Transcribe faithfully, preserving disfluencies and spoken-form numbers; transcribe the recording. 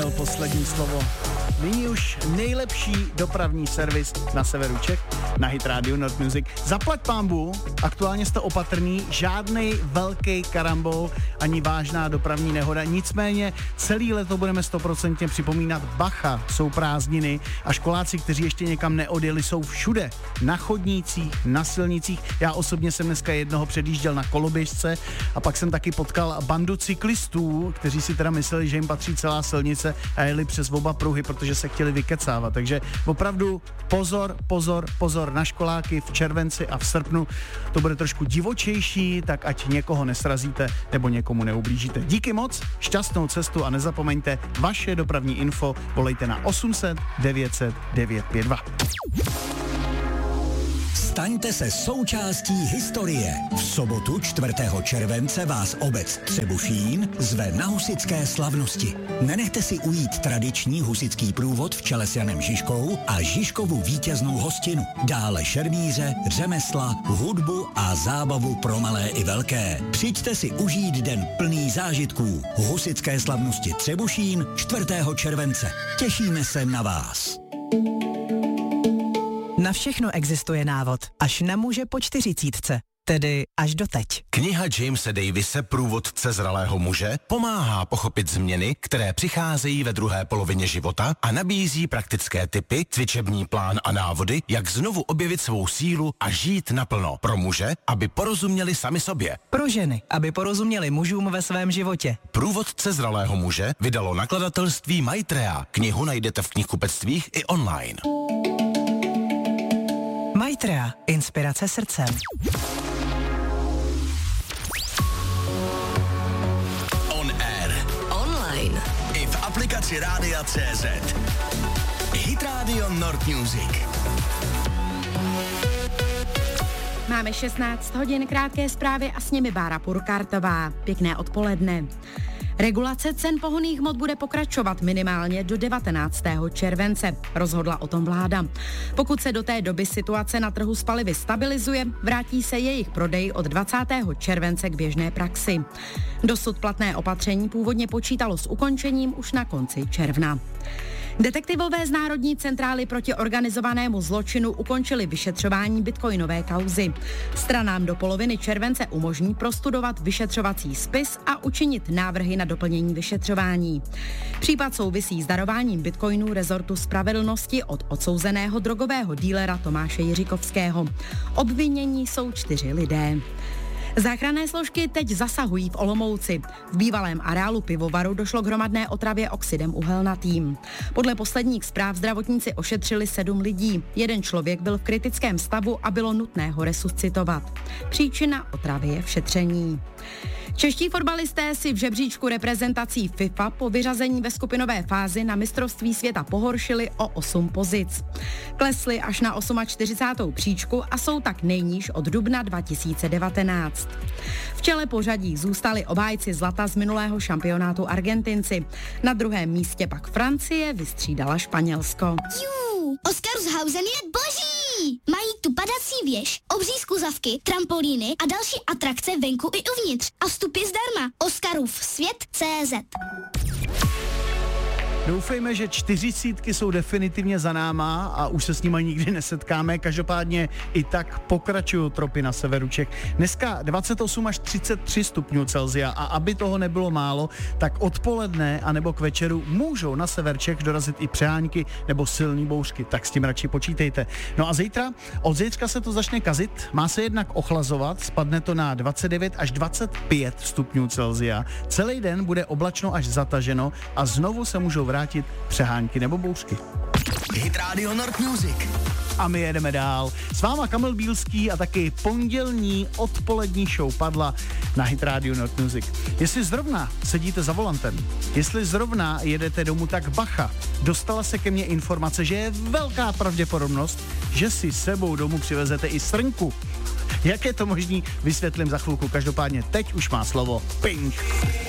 měl poslední slovo. Nyní už nejlepší dopravní servis na severu Čech, na Hit Radio Nord Music. Zaplať pánbu, aktuálně jste opatrný, žádnej velký karambol, ani vážná dopravní nehoda. Nicméně celý leto budeme stoprocentně připomínat, bacha, jsou prázdniny a školáci, kteří ještě někam neodjeli, jsou všude. Na chodnících, na silnicích. Já osobně jsem dneska jednoho předjížděl na koloběžce a pak jsem taky potkal bandu cyklistů, kteří si teda mysleli, že jim patří celá silnice a jeli přes oba pruhy, protože se chtěli vykecávat. Takže opravdu pozor, pozor, pozor na školáky v červenci a v srpnu. To bude trošku divočejší, tak ať někoho nesrazíte nebo někomu neublížíte. Díky moc, šťastnou cestu a nezapomeňte, vaše dopravní info volejte na osm set devět set devět pět dva. Staňte se součástí historie. V sobotu čtvrtého července vás obec Třebušín zve na husitské slavnosti. Nenechte si ujít tradiční husitský průvod v čele s Janem Žižkou a Žižkovu vítěznou hostinu. Dále šermíře, řemesla, hudbu a zábavu pro malé i velké. Přijďte si užít den plný zážitků. Husitské slavnosti Třebušín čtvrtého července. Těšíme se na vás. Na všechno existuje návod, až na muže po čtyřicítce, tedy až do teď. Kniha Jamese Davise Průvodce zralého muže pomáhá pochopit změny, které přicházejí ve druhé polovině života a nabízí praktické tipy, cvičební plán a návody, jak znovu objevit svou sílu a žít naplno. Pro muže, aby porozuměli sami sobě. Pro ženy, aby porozuměli mužům ve svém životě. Průvodce zralého muže vydalo nakladatelství Maitrea. Knihu najdete v knihkupectvích i online. Maitrea. Inspirace srdcem. On air. Online. I v aplikaci Rádia C Z. Hit Radio Nord Music. Máme šestnáct hodin, krátké zprávy a s nimi Bára Purkartová. Pěkné odpoledne. Regulace cen pohonných hmot bude pokračovat minimálně do devatenáctého července, rozhodla o tom vláda. Pokud se do té doby situace na trhu s palivy stabilizuje, vrátí se jejich prodej od dvacátého července k běžné praxi. Dosud platné opatření původně počítalo s ukončením už na konci června. Detektivové z Národní centrály proti organizovanému zločinu ukončili vyšetřování bitcoinové kauzy. Stranám do poloviny července umožní prostudovat vyšetřovací spis a učinit návrhy na doplnění vyšetřování. Případ souvisí s darováním bitcoinů rezortu spravedlnosti od odsouzeného drogového dílera Tomáše Jiříkovského. Obvinění jsou čtyři lidé. Záchranné složky teď zasahují v Olomouci. V bývalém areálu pivovaru došlo k hromadné otravě oxidem uhelnatým. Podle posledních zpráv zdravotníci ošetřili sedm lidí. Jeden člověk byl v kritickém stavu a bylo nutné ho resuscitovat. Příčina otravy je v šetření. Čeští fotbalisté si v žebříčku reprezentací FIFA po vyřazení ve skupinové fázi na mistrovství světa pohoršili o osm pozic. Klesli až na čtyřicátou osmou příčku a jsou tak nejníž od dubna dva tisíce devatenáct. V čele pořadí zůstali obhájci zlata z minulého šampionátu Argentinci. Na druhém místě pak Francie vystřídala Španělsko. Jú, Oscarshausen je boží! Mají tu padací věž, obří skluzavky, trampolíny a další atrakce venku i uvnitř. A vstupy zdarma. Oscarův svět tečka cé zet. Doufejme, že čtyřicítky jsou definitivně za náma a už se s nimi nikdy nesetkáme. Každopádně i tak pokračují tropy na severu Čech. Dneska dvacet osm až třicet tři stupňů Celsia a aby toho nebylo málo, tak odpoledne anebo k večeru můžou na sever Čech dorazit i přehánky nebo silný bouřky, tak s tím radši počítejte. No a zítra, od zítřka se to začne kazit, má se jednak ochlazovat, spadne to na dvacet devět až dvacet pět stupňů Celsia. Celý den bude oblačno až zataženo a znovu se můžou vrátit přehánky nebo bouřky. Hit Radio Nord Music. A my jedeme dál. S váma Kamil Bílský a taky pondělní odpolední show padla na Hit Radio Nord Music. Jestli zrovna sedíte za volantem, jestli zrovna jedete domů, tak bacha. Dostala se ke mně informace, že je velká pravděpodobnost, že si sebou domů přivezete i srnku. Jak je to možný, vysvětlím za chvilku. Každopádně teď už má slovo Pink.